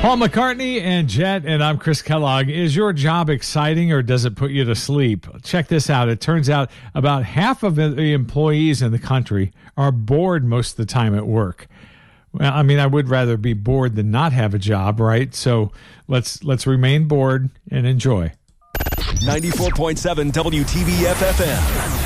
Paul McCartney and Jet, and I'm Chris Kellogg. Is your job exciting or does it put you to sleep? Check this out. It turns out about half of the employees in the country are bored most of the time at work. Well, I mean, I would rather be bored than not have a job, right? So let's remain bored and enjoy. 94.7 WTBF FM.